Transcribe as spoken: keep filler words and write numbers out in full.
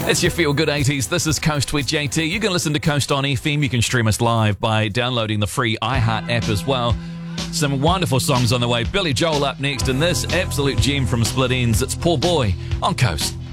It's your Feel Good eighties. This is Coast with J T. You can listen to Coast on F M. You can stream us live by downloading the free iHeart app as well. Some wonderful songs on the way. Billy Joel up next, and this absolute gem from Split Enz. It's Poor Boy on Coast.